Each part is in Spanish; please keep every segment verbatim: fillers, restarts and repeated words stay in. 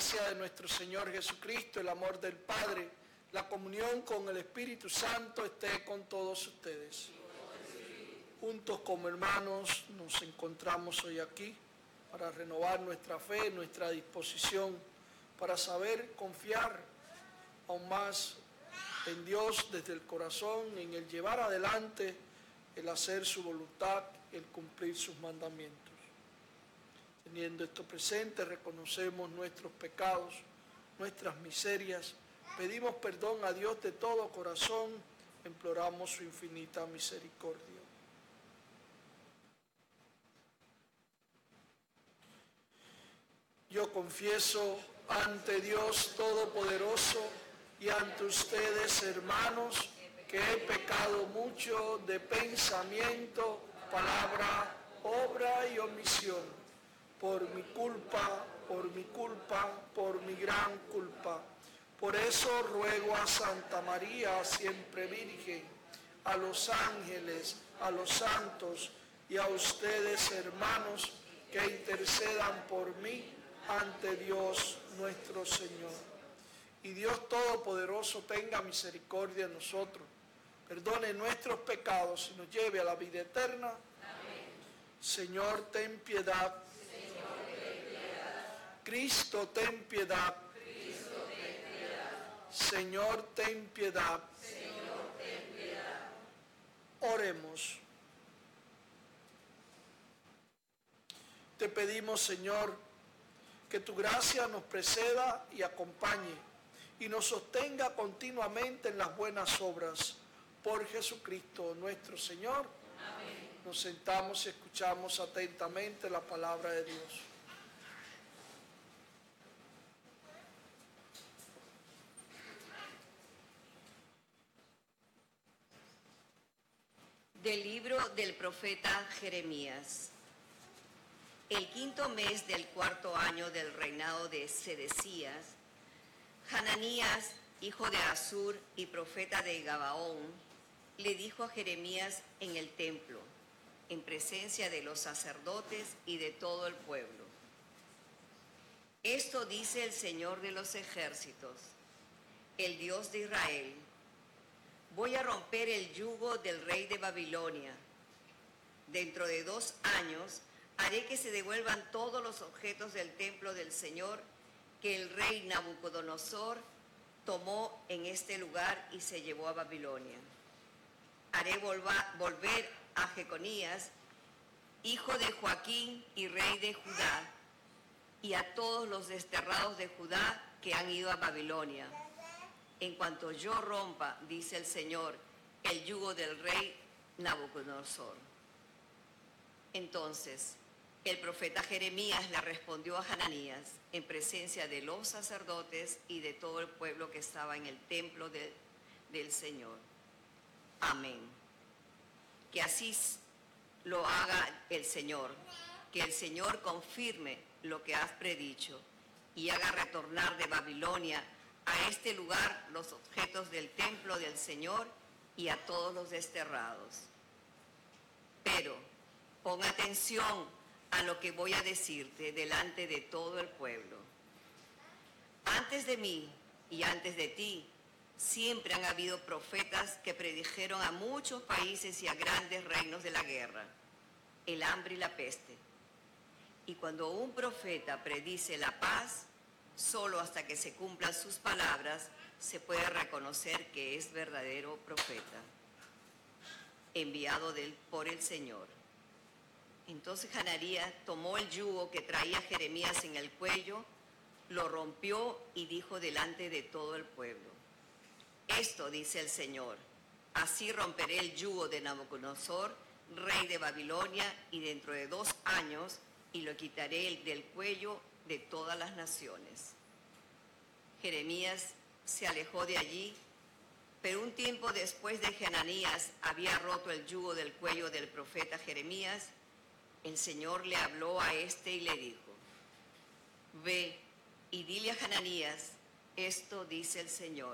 gracia de nuestro Señor Jesucristo, el amor del Padre, la comunión con el Espíritu Santo esté con todos ustedes. Juntos como hermanos nos encontramos hoy aquí para renovar nuestra fe, nuestra disposición, para saber confiar aún más en Dios desde el corazón, en el llevar adelante, el hacer su voluntad, el cumplir sus mandamientos. Teniendo esto presente, reconocemos nuestros pecados, nuestras miserias, pedimos perdón a Dios de todo corazón, imploramos su infinita misericordia. Yo confieso ante Dios Todopoderoso y ante ustedes, hermanos, que he pecado mucho de pensamiento, palabra, obra y omisión. Por mi culpa, por mi culpa, por mi gran culpa. Por eso ruego a Santa María, siempre Virgen, a los ángeles, a los santos y a ustedes, hermanos, que intercedan por mí ante Dios nuestro Señor. Y Dios Todopoderoso tenga misericordia de nosotros, perdone nuestros pecados y nos lleve a la vida eterna. Amén. Señor, ten piedad. Señor, ten piedad. Cristo, ten piedad. Cristo, ten piedad. Señor, ten piedad. Señor, ten piedad. Oremos. Te pedimos, Señor, que tu gracia nos preceda y acompañe y nos sostenga continuamente en las buenas obras. Por Jesucristo nuestro Señor. Amén. Nos sentamos y escuchamos atentamente la palabra de Dios. Del libro del profeta Jeremías. El quinto mes del cuarto año del reinado de Sedecías, Hananías, hijo de Azur y profeta de Gabaón, le dijo a Jeremías en el templo, en presencia de los sacerdotes y de todo el pueblo: esto dice el Señor de los ejércitos, el Dios de Israel: voy a romper el yugo del rey de Babilonia. Dentro de dos años haré que se devuelvan todos los objetos del templo del Señor que el rey Nabucodonosor tomó en este lugar y se llevó a Babilonia. Haré volva, volver a Jeconías, hijo de Joaquín y rey de Judá, y a todos los desterrados de Judá que han ido a Babilonia. En cuanto yo rompa, dice el Señor, el yugo del rey Nabucodonosor. Entonces el profeta Jeremías le respondió a Hananías en presencia de los sacerdotes y de todo el pueblo que estaba en el templo de, del Señor: amén. Que así lo haga el Señor, que el Señor confirme lo que has predicho y haga retornar de Babilonia a este lugar los objetos del templo del Señor y a todos los desterrados. Pero pon atención a lo que voy a decirte delante de todo el pueblo. Antes de mí y antes de ti, siempre han habido profetas que predijeron a muchos países y a grandes reinos de la guerra, el hambre y la peste. Y cuando un profeta predice la paz, solo hasta que se cumplan sus palabras se puede reconocer que es verdadero profeta, enviado del, por el Señor. Entonces Hananías tomó el yugo que traía Jeremías en el cuello, lo rompió y dijo delante de todo el pueblo: esto dice el Señor: así romperé el yugo de Nabucodonosor, rey de Babilonia, y dentro de dos años, y lo quitaré del cuello de todas las naciones. Jeremías se alejó de allí, pero un tiempo después de que Hananías había roto el yugo del cuello del profeta Jeremías, el Señor le habló a este y le dijo: ve y dile a Hananías, esto dice el Señor: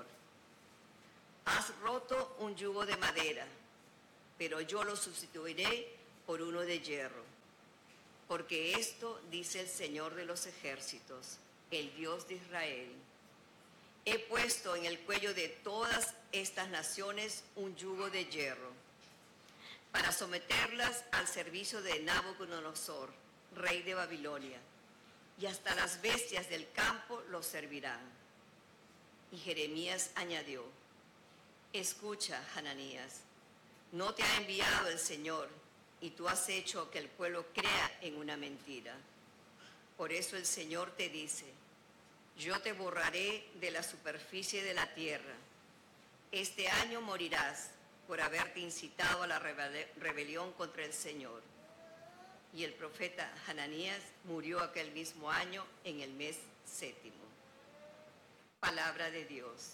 has roto un yugo de madera, pero yo lo sustituiré por uno de hierro, porque esto dice el Señor de los ejércitos: el Dios de Israel. He puesto en el cuello de todas estas naciones un yugo de hierro, para someterlas al servicio de Nabucodonosor, rey de Babilonia, y hasta las bestias del campo los servirán. Y Jeremías añadió: escucha, Hananías, no te ha enviado el Señor, y tú has hecho que el pueblo crea en una mentira. Por eso el Señor te dice: yo te borraré de la superficie de la tierra. Este año morirás por haberte incitado a la rebelión contra el Señor. Y el profeta Hananías murió aquel mismo año en el mes séptimo. Palabra de Dios.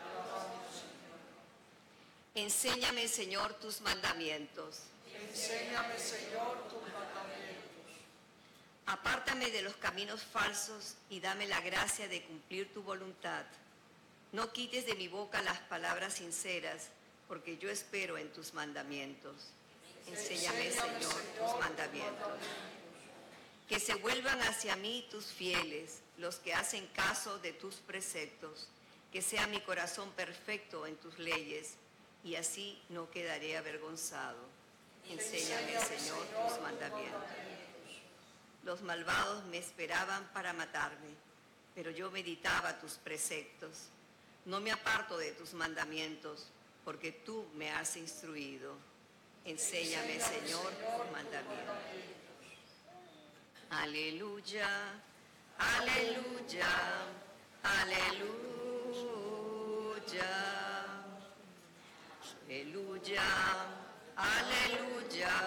Enséñame, Señor, tus mandamientos. Enséñame, Señor, tus mandamientos. Apártame de los caminos falsos y dame la gracia de cumplir tu voluntad. No quites de mi boca las palabras sinceras, porque yo espero en tus mandamientos. Enséñame, Señor, tus mandamientos. Que se vuelvan hacia mí tus fieles, los que hacen caso de tus preceptos. Que sea mi corazón perfecto en tus leyes, y así no quedaré avergonzado. Enséñame, Señor, tus mandamientos. Los malvados me esperaban para matarme, pero yo meditaba tus preceptos. No me aparto de tus mandamientos, porque tú me has instruido. Enséñame, Señor, tus mandamientos. Aleluya, aleluya, aleluya. Aleluya, aleluya,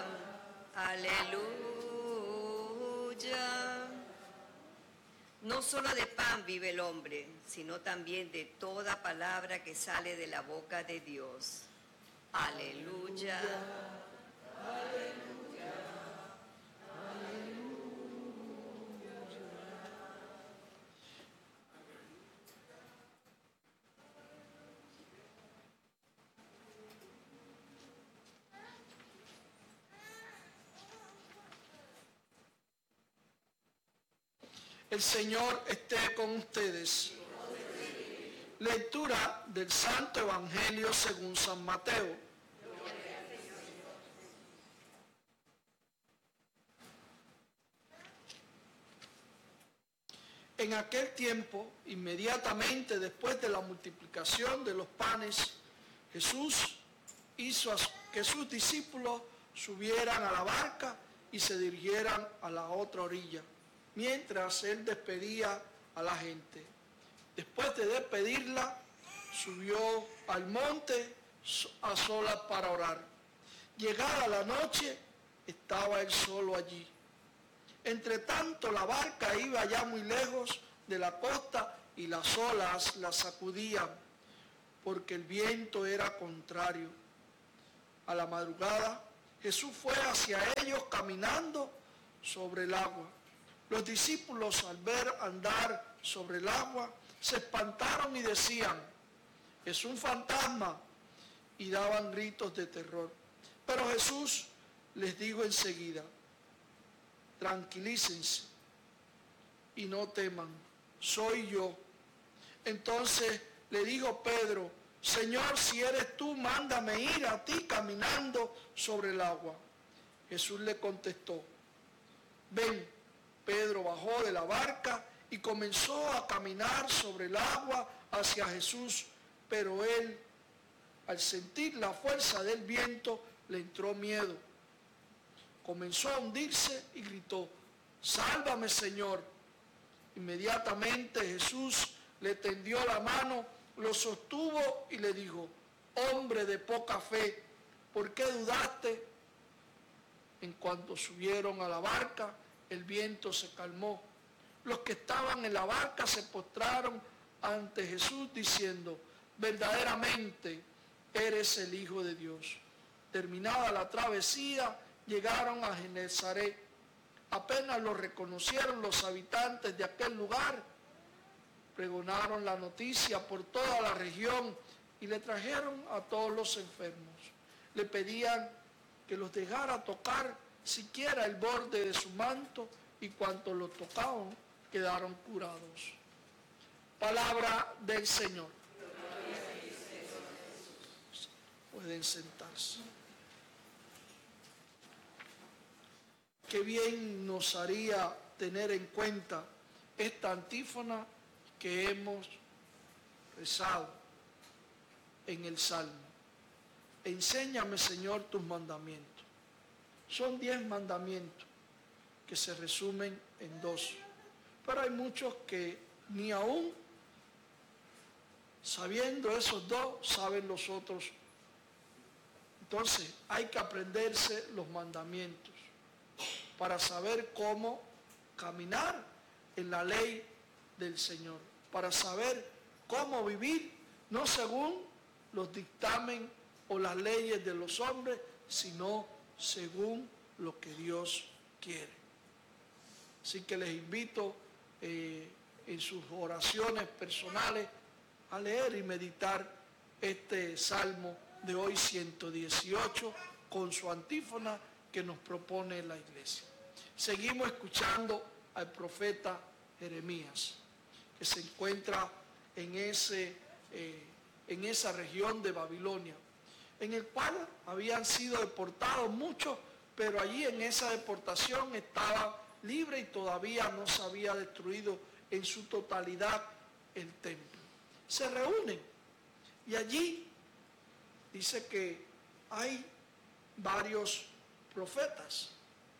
aleluya. No solo de pan vive el hombre, sino también de toda palabra que sale de la boca de Dios. Aleluya. Aleluya. El Señor esté con ustedes. Lectura del Santo Evangelio según San Mateo. En aquel tiempo, inmediatamente después de la multiplicación de los panes, Jesús hizo que sus discípulos subieran a la barca y se dirigieran a la otra orilla, mientras él despedía a la gente. Después de despedirla, subió al monte a solas para orar. Llegada la noche, estaba él solo allí. Entre tanto, la barca iba ya muy lejos de la costa y las olas la sacudían, porque el viento era contrario. A la madrugada, Jesús fue hacia ellos caminando sobre el agua. Los discípulos, al ver andar sobre el agua, se espantaron y decían: es un fantasma, y daban gritos de terror. Pero Jesús les dijo enseguida: tranquilícense y no teman, soy yo. Entonces le dijo Pedro: Señor, si eres tú, mándame ir a ti caminando sobre el agua. Jesús le contestó: ven. Pedro bajó de la barca y comenzó a caminar sobre el agua hacia Jesús, pero él, al sentir la fuerza del viento, le entró miedo. Comenzó a hundirse y gritó: sálvame, Señor. Inmediatamente Jesús le tendió la mano, lo sostuvo y le dijo: hombre de poca fe, ¿por qué dudaste? En cuanto subieron a la barca, el viento se calmó. Los que estaban en la barca se postraron ante Jesús diciendo: verdaderamente eres el Hijo de Dios. Terminada la travesía, llegaron a Genesaret. Apenas lo reconocieron los habitantes de aquel lugar, pregonaron la noticia por toda la región y le trajeron a todos los enfermos. Le pedían que los dejara tocar siquiera el borde de su manto, y cuantos lo tocaban quedaron curados. Palabra del Señor. Pueden sentarse. Qué bien nos haría tener en cuenta esta antífona que hemos rezado en el Salmo. Enséñame, Señor, tus mandamientos. Son diez mandamientos que se resumen en dos. Pero hay muchos que ni aún sabiendo esos dos, saben los otros. Entonces, hay que aprenderse los mandamientos para saber cómo caminar en la ley del Señor, para saber cómo vivir, no según los dictamen o las leyes de los hombres, sino según lo que Dios quiere. Así que les invito eh, en sus oraciones personales a leer y meditar este Salmo de hoy ciento dieciocho con su antífona que nos propone la iglesia. Seguimos escuchando al profeta Jeremías, que se encuentra en, ese, eh, en esa región de Babilonia, en el cual habían sido deportados muchos, pero allí en esa deportación estaba libre y todavía no se había destruido en su totalidad el templo. Se reúnen y allí dice que hay varios profetas,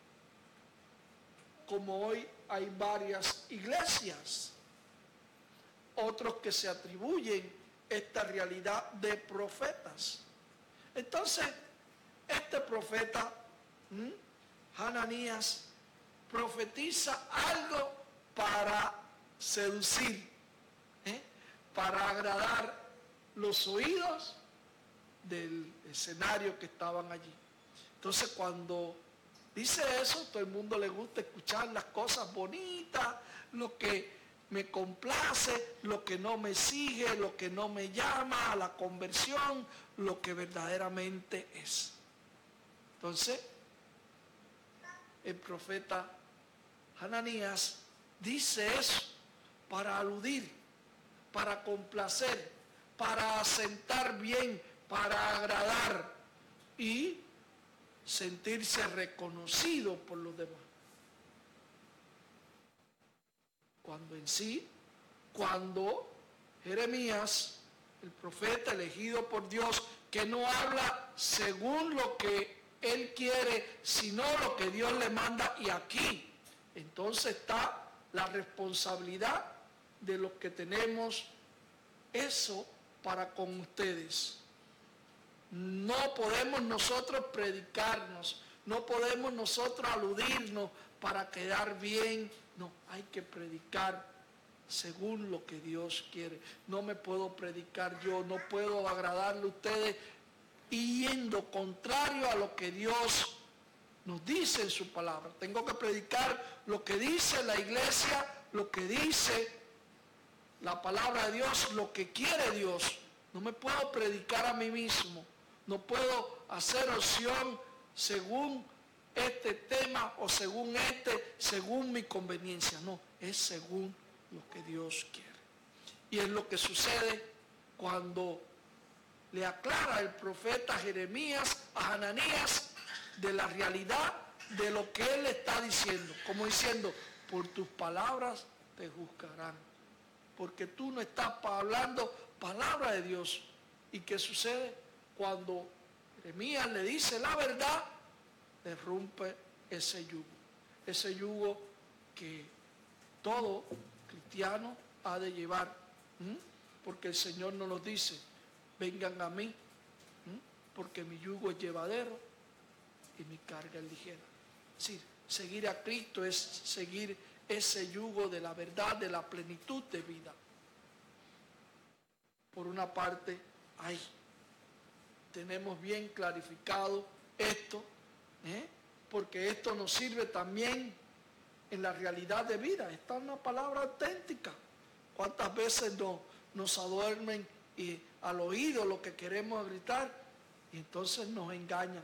como hoy hay varias iglesias, otros que se atribuyen esta realidad de profetas. Entonces, este profeta, ¿m? Hananías, profetiza algo para seducir, ¿eh? para agradar los oídos del escenario que estaban allí. Entonces, cuando dice eso, todo el mundo le gusta escuchar las cosas bonitas, lo que me complace, lo que no me sigue, lo que no me llama a la conversión, lo que verdaderamente es. Entonces, el profeta Hananías dice eso para aludir, para complacer, para asentar bien, para agradar y sentirse reconocido por los demás. Cuando en sí, cuando Jeremías, el profeta elegido por Dios, que no habla según lo que él quiere, sino lo que Dios le manda, y aquí, entonces está la responsabilidad de los que tenemos eso para con ustedes. No podemos nosotros predicarnos, no podemos nosotros aludirnos para quedar bien. No, hay que predicar según lo que Dios quiere. No me puedo predicar yo, no puedo agradarle a ustedes yendo contrario a lo que Dios nos dice en su palabra. Tengo que predicar lo que dice la iglesia, lo que dice la palabra de Dios, lo que quiere Dios. No me puedo predicar a mí mismo. No puedo hacer opción según este tema o según este, según mi conveniencia. No, es según lo que Dios quiere. Y es lo que sucede cuando le aclara el profeta Jeremías a Hananías de la realidad de lo que él está diciendo. Como diciendo, por tus palabras te juzgarán. Porque tú no estás hablando palabra de Dios. ¿Y qué sucede? Cuando Jeremías le dice la verdad, le rompe ese yugo. Ese yugo que todo cristiano ha de llevar. ¿Mm? Porque el Señor nos lo dice, vengan a mí, ¿Mm? porque mi yugo es llevadero y mi carga es ligera. Es decir, seguir a Cristo es seguir ese yugo de la verdad, de la plenitud de vida. Por una parte, hay tenemos bien clarificado esto, ¿eh? porque esto nos sirve también en la realidad de vida. Esta es una palabra auténtica. ¿Cuántas veces no, nos adormen y al oído lo que queremos gritar y entonces nos engañan?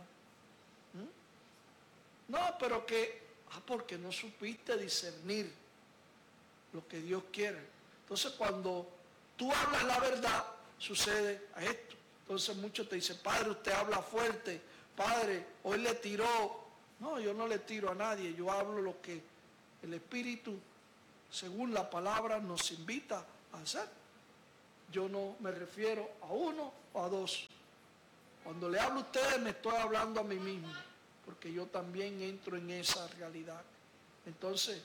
¿Mm? No, pero que, ah, porque no supiste discernir. lo que Dios quiere. Entonces cuando tú hablas la verdad, sucede a esto. Entonces muchos te dicen, padre, usted habla fuerte, padre, hoy le tiró. No, yo no le tiro a nadie, yo hablo lo que el Espíritu, según la palabra, nos invita a hacer. Yo no me refiero a uno o a dos. Cuando le hablo a ustedes me estoy hablando a mí mismo, porque yo también entro en esa realidad. Entonces,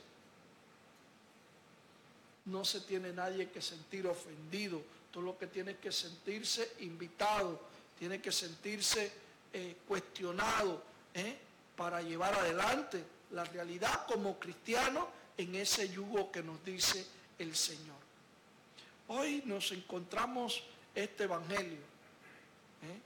no se tiene nadie que sentir ofendido. Todo lo que tiene que sentirse invitado, tiene que sentirse eh, cuestionado ¿eh? para llevar adelante la realidad como cristiano en ese yugo que nos dice el Señor. Hoy nos encontramos este evangelio ¿eh?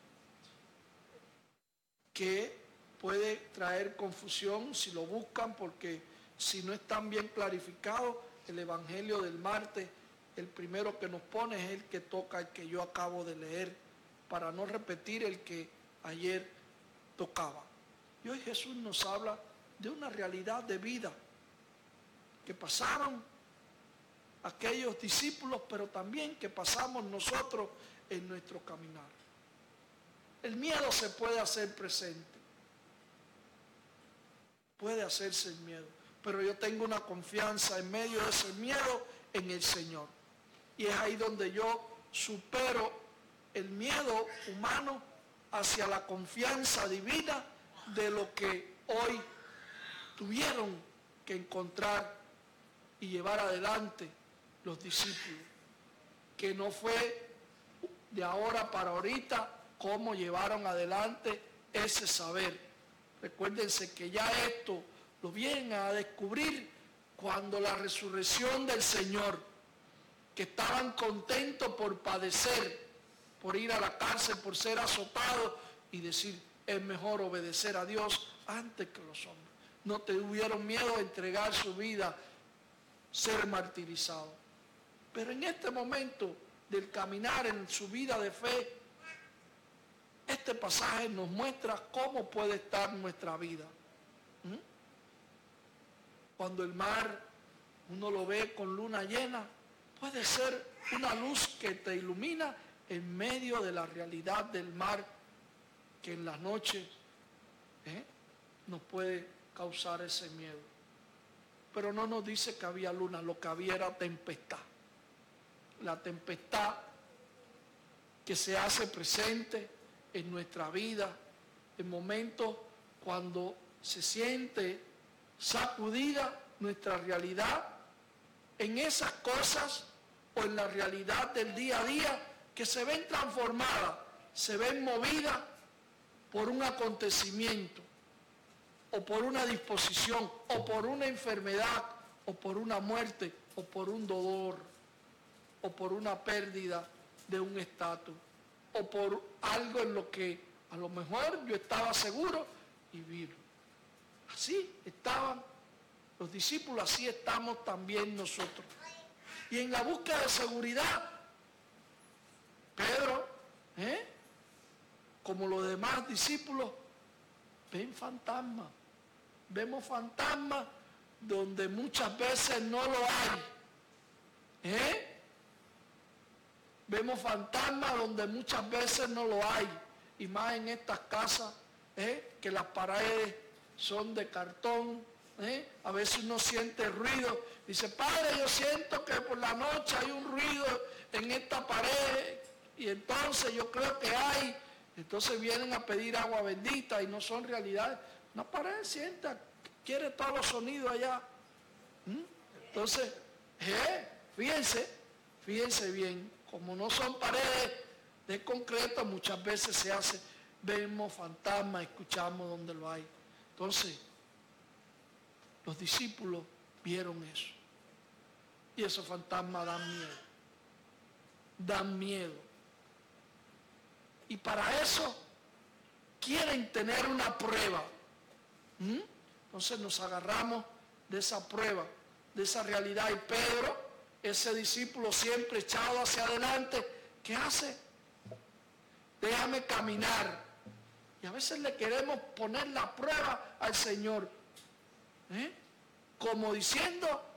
que puede traer confusión si lo buscan, porque si no están bien clarificados, el evangelio del martes, el primero que nos pone es el que toca el que yo acabo de leer, para no repetir el que ayer tocaba. Y hoy Jesús nos habla de una realidad de vida que pasaron aquellos discípulos, pero también que pasamos nosotros en nuestro caminar. El miedo se puede hacer presente, puede hacerse el miedo, pero yo tengo una confianza en medio de ese miedo en el Señor. Y es ahí donde yo supero el miedo humano hacia la confianza divina de lo que hoy tuvieron que encontrar y llevar adelante los discípulos, que no fue de ahora para ahorita cómo llevaron adelante ese saber. Recuérdense que ya esto lo vienen a descubrir cuando la resurrección del Señor, que estaban contentos por padecer, por ir a la cárcel, por ser azotados y decir, es mejor obedecer a Dios antes que los hombres. No tuvieron miedo a entregar su vida, ser martirizados. Pero en este momento del caminar en su vida de fe, este pasaje nos muestra cómo puede estar nuestra vida. ¿Mm? Cuando el mar, uno lo ve con luna llena, puede ser una luz que te ilumina en medio de la realidad del mar, que en las noches ¿eh? nos puede causar ese miedo. Pero no nos dice que había luna, lo que había era tempestad. La tempestad que se hace presente en nuestra vida, en momentos cuando se siente sacudida nuestra realidad, en esas cosas o en la realidad del día a día que se ven transformadas, se ven movidas por un acontecimiento, o por una disposición, o por una enfermedad, o por una muerte, o por un dolor, o por una pérdida de un estatus, o por algo en lo que a lo mejor yo estaba seguro y vino. Así estaban los discípulos, así estamos también nosotros. Y en la búsqueda de seguridad, Pedro, ¿eh? como los demás discípulos, ven fantasmas. Vemos fantasmas donde muchas veces no lo hay. ¿Eh? Vemos fantasmas donde muchas veces no lo hay. Y más en estas casas, ¿eh? que las paredes son de cartón. ¿eh? A veces uno siente ruido. Dice, padre, yo siento que por la noche hay un ruido en esta pared. Y entonces yo creo que hay. Entonces vienen a pedir agua bendita y no son realidades. Una pared sienta, quiere todos los sonidos allá. ¿Mm? Entonces, ¿eh? fíjense, fíjense bien, como no son paredes de concreto, muchas veces se hace, vemos fantasmas, escuchamos donde lo hay. Entonces, los discípulos vieron eso. Y esos fantasmas dan miedo. Dan miedo. Y para eso quieren tener una prueba. ¿Mm? Entonces nos agarramos de esa prueba, de esa realidad. Y Pedro, ese discípulo siempre echado hacia adelante, ¿qué hace? Déjame caminar. Y a veces le queremos poner la prueba al Señor. ¿Eh? Como diciendo,